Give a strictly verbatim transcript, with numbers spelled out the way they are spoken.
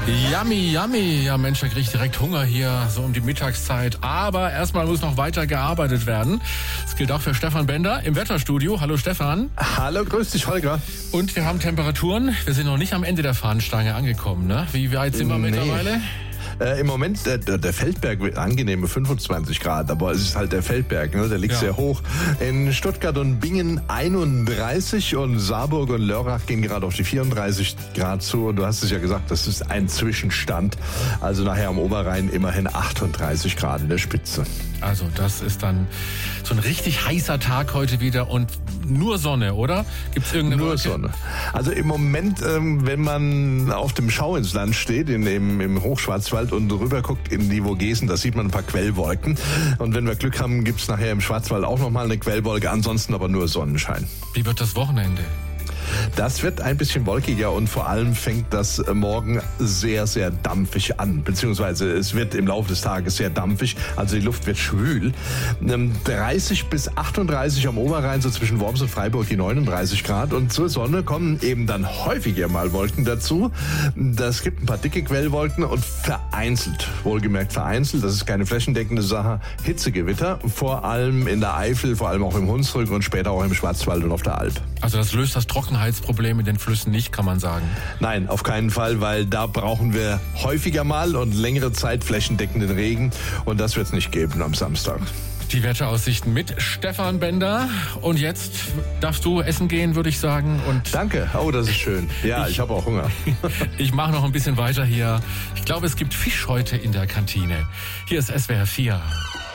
Yummy, yummy. Ja, Mensch, da kriege ich direkt Hunger hier, so um die Mittagszeit. Aber erstmal muss noch weiter gearbeitet werden. Das gilt auch für Stefan Bender im Wetterstudio. Hallo Stefan. Hallo, grüß dich, Holger. Und wir haben Temperaturen. Wir sind noch nicht am Ende der Fahnenstange angekommen, ne? Wie weit sind wir Nee. mittlerweile? Äh, Im Moment, der, der Feldberg wird angenehme fünfundzwanzig Grad, aber es ist halt der Feldberg, ne? Der liegt Ja. sehr hoch. In Stuttgart und Bingen einunddreißig und Saarburg und Lörrach gehen gerade auf die vierunddreißig Grad zu. Und du hast es ja gesagt, das ist ein Zwischenstand. Also nachher am Oberrhein immerhin achtunddreißig Grad in der Spitze. Also das ist dann so ein richtig heißer Tag heute wieder und nur Sonne, oder? Gibt's irgendeine Nur Wolke? Sonne. Also im Moment, ähm, wenn man auf dem Schau ins Land steht, in, im, im Hochschwarzwald und rüber guckt in die Vogesen, da sieht man ein paar Quellwolken. Und wenn wir Glück haben, gibt's nachher im Schwarzwald auch nochmal eine Quellwolke, ansonsten aber nur Sonnenschein. Wie wird das Wochenende? Das wird ein bisschen wolkiger und vor allem fängt das morgen sehr, sehr dampfig an. Beziehungsweise es wird im Laufe des Tages sehr dampfig, also die Luft wird schwül. dreißig bis achtunddreißig am Oberrhein, so zwischen Worms und Freiburg die neununddreißig Grad. Und zur Sonne kommen eben dann häufiger mal Wolken dazu. Das gibt ein paar dicke Quellwolken und vereinzelt, wohlgemerkt vereinzelt, das ist keine flächendeckende Sache, Hitzegewitter, vor allem in der Eifel, vor allem auch im Hunsrück und später auch im Schwarzwald und auf der Alp. Also das löst das Trockenheitsproblem in den Flüssen nicht, kann man sagen. Nein, auf keinen Fall, weil da brauchen wir häufiger mal und längere Zeit flächendeckenden Regen und das wird es nicht geben am Samstag. Die Wetteraussichten mit Stefan Bender. Und jetzt darfst du essen gehen, würde ich sagen. Und Danke, oh, das ist schön. Ja, ich, ich habe auch Hunger. Ich mache noch ein bisschen weiter hier. Ich glaube, es gibt Fisch heute in der Kantine. Hier ist S W R vier.